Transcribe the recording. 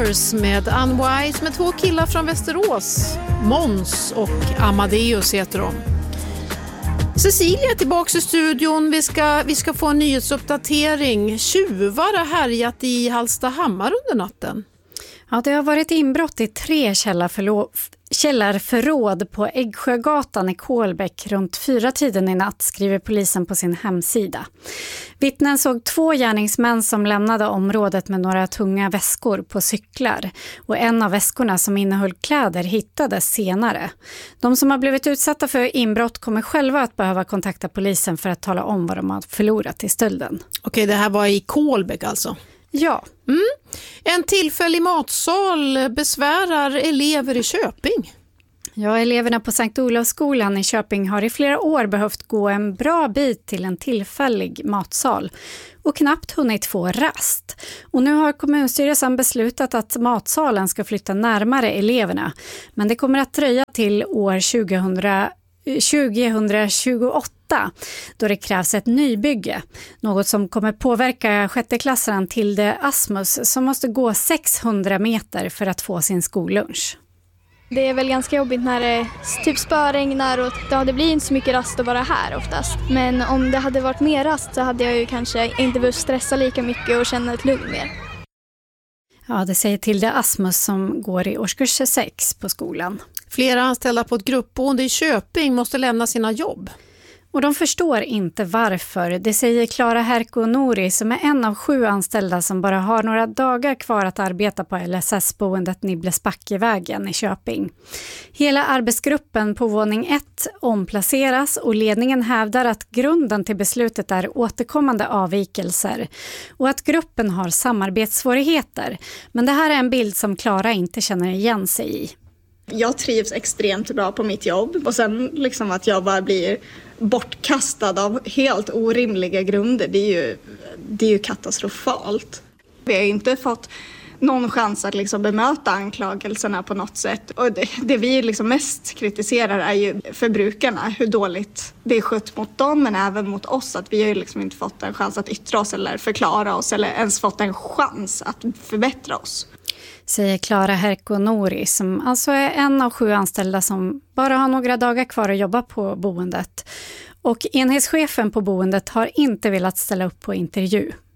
Stars med Unwise med 2 killar från Västerås. Måns och Amadeus heter de. Cecilia är tillbaka i studion. Vi ska få en nyhetsuppdatering. Tjuvar har härjat i Hallstahammar under natten. Ja, det har varit inbrott i 3 källarförråd på Äggsjögatan i Kolbäck runt 4-tiden i natt, skriver polisen på sin hemsida. Vittnen såg 2 gärningsmän som lämnade området med några tunga väskor på cyklar, och en av väskorna som innehöll kläder hittades senare. De som har blivit utsatta för inbrott kommer själva att behöva kontakta polisen för att tala om vad de har förlorat i stölden. Okej, det här var i Kolbäck alltså? Ja. En tillfällig matsal besvärar elever i Köping. Ja, eleverna på Sankt Olofsskolan i Köping har i flera år behövt gå en bra bit till en tillfällig matsal och knappt hunnit få rast. Och nu har kommunstyrelsen beslutat att matsalen ska flytta närmare eleverna, men det kommer att dröja till år 2028 då det krävs ett nybygge. Något som kommer påverka 6-klassaren Tilde Asmus som måste gå 600 meter för att få sin skollunch. Det är väl ganska jobbigt när det typ spöregnar och det blir inte så mycket rast att vara här oftast. Men om det hade varit mer rast så hade jag ju kanske inte behövt stressa lika mycket och känna ett lugn mer. Ja, det säger Tilde Asmus som går i årskurs 6 på skolan. Flera anställda på ett gruppboende i Köping måste lämna sina jobb. Och de förstår inte varför. Det säger Klara Herkonori som är en av 7 anställda som bara har några dagar kvar att arbeta på LSS-boendet Nibblesbackevägen i Köping. Hela arbetsgruppen på våning 1 omplaceras och ledningen hävdar att grunden till beslutet är återkommande avvikelser och att gruppen har samarbetssvårigheter. Men det här är en bild som Klara inte känner igen sig i. Jag trivs extremt bra på mitt jobb och sen liksom att jag bara blir bortkastad av helt orimliga grunder, det är ju katastrofalt. Vi har inte fått någon chans att liksom bemöta anklagelserna på något sätt. Och det vi liksom mest kritiserar är ju för brukarna, hur dåligt det är skött mot dem men även mot oss. Att vi har ju liksom inte fått en chans att yttra oss eller förklara oss eller ens fått en chans att förbättra oss. Säger Klara Herkonori som alltså är en av 7 anställda som bara har några dagar kvar att jobba på boendet. Och enhetschefen på boendet har inte velat ställa upp på intervju.